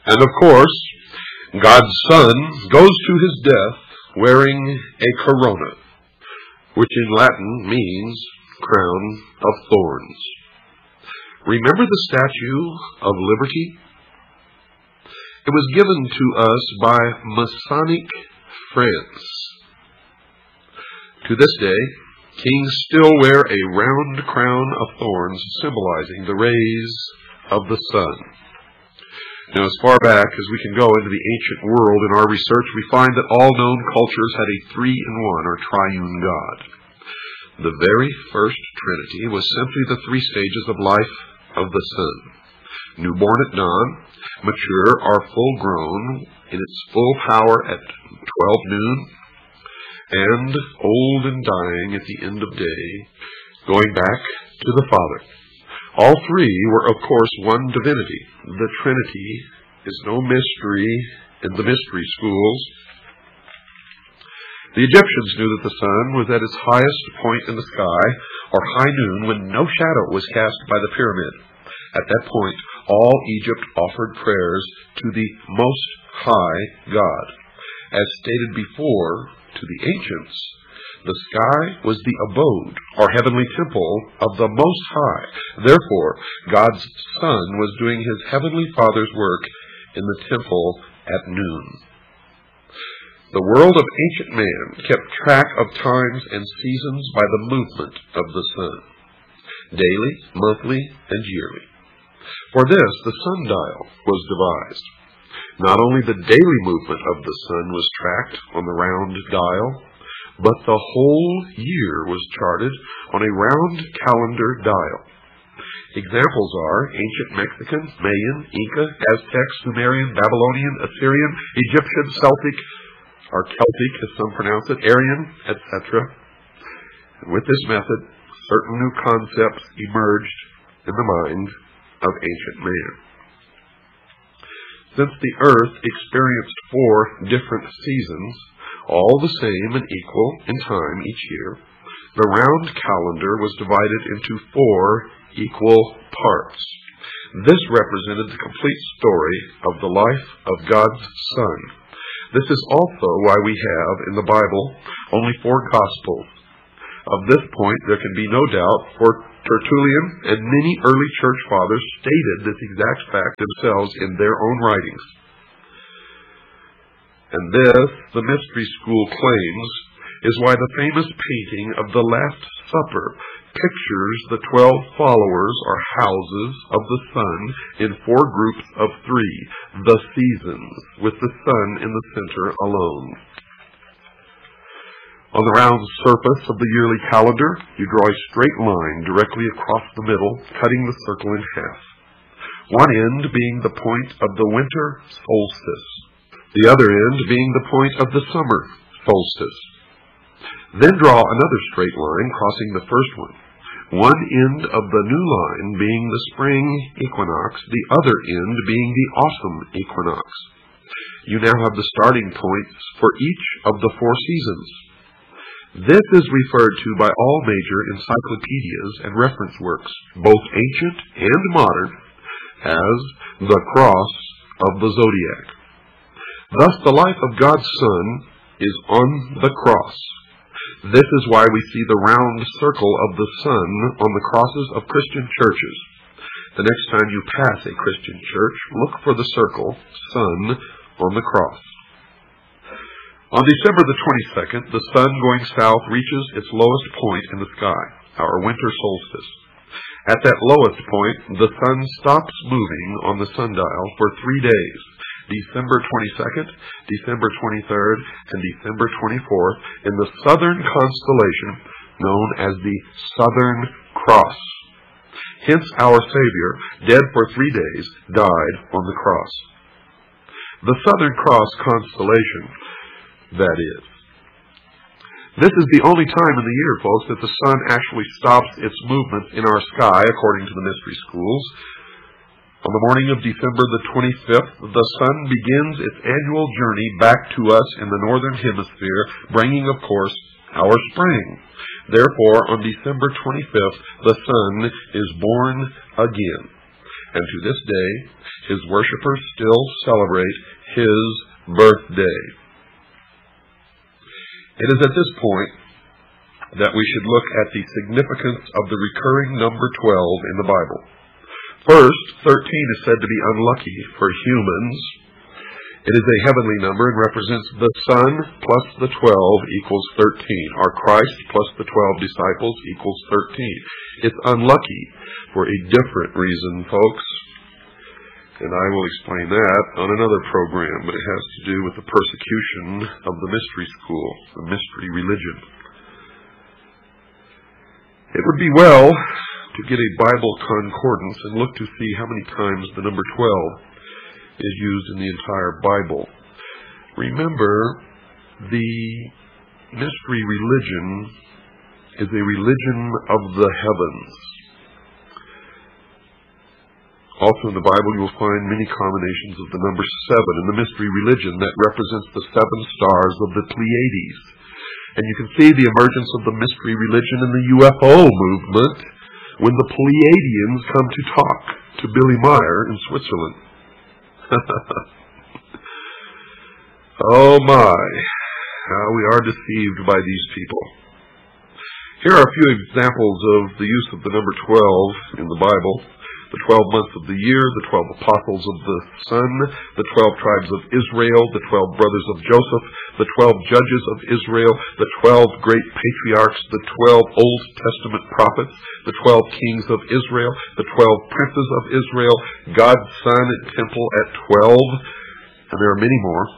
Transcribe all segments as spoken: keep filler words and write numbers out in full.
And of course, God's Son goes to his death wearing a corona, which in Latin means crown of thorns. Remember the Statue of Liberty? It was given to us by Masonic France. To this day, kings still wear a round crown of thorns symbolizing the rays of the sun. Now, as far back as we can go into the ancient world in our research, we find that all known cultures had a three-in-one or triune God. The very first Trinity was simply the three stages of life of the sun. Newborn at dawn, mature or full-grown in its full power at twelve noon, and old and dying at the end of day, going back to the Father. All three were, of course, one divinity. The Trinity is no mystery in the mystery schools. The Egyptians knew that the sun was at its highest point in the sky, or high noon, when no shadow was cast by the pyramid. At that point, all Egypt offered prayers to the Most High God. As stated before, to the ancients, the sky was the abode, or heavenly temple, of the Most High. Therefore, God's Son was doing his heavenly Father's work in the temple at noon. The world of ancient man kept track of times and seasons by the movement of the sun, daily, monthly, and yearly. For this, the sundial was devised. Not only the daily movement of the sun was tracked on the round dial, but the whole year was charted on a round calendar dial. Examples are ancient Mexican, Mayan, Inca, Aztec, Sumerian, Babylonian, Assyrian, Egyptian, Celtic, or Celtic as some pronounce it, Aryan, et cetera. With this method, certain new concepts emerged in the mind of ancient man. Since the earth experienced four different seasons, all the same and equal in time each year, the round calendar was divided into four equal parts. This represented the complete story of the life of God's Son. This is also why we have in the Bible only four Gospels. Of this point, there can be no doubt, for Tertullian and many early church fathers stated this exact fact themselves in their own writings. And this, the mystery school claims, is why the famous painting of the Last Supper pictures the twelve followers or houses of the sun in four groups of three, the seasons, with the sun in the center alone. On the round surface of the yearly calendar, you draw a straight line directly across the middle, cutting the circle in half. One end being the point of the winter solstice, the other end being the point of the summer solstice. Then draw another straight line crossing the first one, one end of the new line being the spring equinox, the other end being the autumn equinox. You now have the starting points for each of the four seasons. This is referred to by all major encyclopedias and reference works, both ancient and modern, as the cross of the zodiac. Thus, the life of God's Son is on the cross. This is why we see the round circle of the sun on the crosses of Christian churches. The next time you pass a Christian church, look for the circle, sun, on the cross. On December the twenty-second, the sun going south reaches its lowest point in the sky, our winter solstice. At that lowest point, the sun stops moving on the sundial for three days, December twenty-second, December twenty-third, and December twenty-fourth, in the southern constellation known as the Southern Cross. Hence our Savior, dead for three days, died on the cross. The Southern Cross constellation, that is. This is the only time in the year, folks, that the sun actually stops its movement in our sky, according to the mystery schools. On the morning of December the twenty-fifth, the sun begins its annual journey back to us in the northern hemisphere, bringing, of course, our spring. Therefore, on December twenty-fifth, the sun is born again. and to this day, his worshippers still celebrate his birthday. It is at this point that we should look at the significance of the recurring number twelve in the Bible. First, thirteen is said to be unlucky for humans. It is a heavenly number and represents the Son plus the twelve equals thirteen, or Christ plus the twelve disciples equals thirteen. It's unlucky for a different reason, folks, and I will explain that on another program, but it has to do with the persecution of the mystery school, the mystery religion. It would be well to get a Bible concordance and look to see how many times the number twelve is used in the entire Bible. Remember, the mystery religion is a religion of the heavens. Also in the Bible you will find many combinations of the number seven in the mystery religion that represents the seven stars of the Pleiades. And you can see the emergence of the mystery religion in the U F O movement when the Pleiadians come to talk to Billy Meyer in Switzerland. Oh my, how we are deceived by these people. Here are a few examples of the use of the number twelve in the Bible. The twelve months of the year, the twelve apostles of the Son, the twelve tribes of Israel, the twelve brothers of Joseph, the twelve judges of Israel, the twelve great patriarchs, the twelve Old Testament prophets, the twelve kings of Israel, the twelve princes of Israel, God's Son and temple at twelve, and there are many more.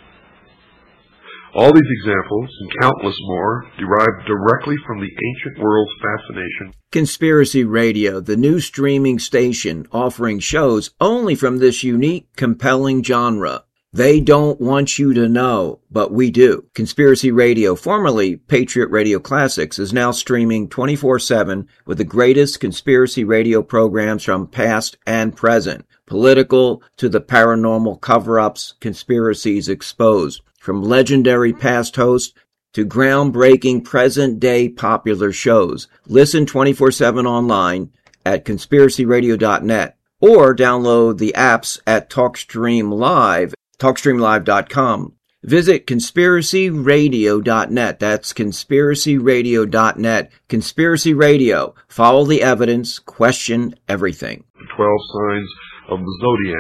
All these examples, and countless more, derive directly from the ancient world's fascination. Conspiracy Radio, the new streaming station offering shows only from this unique, compelling genre. They don't want you to know, but we do. Conspiracy Radio, formerly Patriot Radio Classics, is now streaming twenty-four seven with the greatest conspiracy radio programs from past and present. Political to the paranormal cover-ups, conspiracies exposed. From legendary past hosts to groundbreaking present-day popular shows. Listen twenty-four seven online at conspiracy radio dot net or download the apps at TalkStream Live, talk stream live dot com. Visit conspiracy radio dot net. That's conspiracy radio dot net. Conspiracy Radio. Follow the evidence. Question everything. The twelve signs of the zodiac.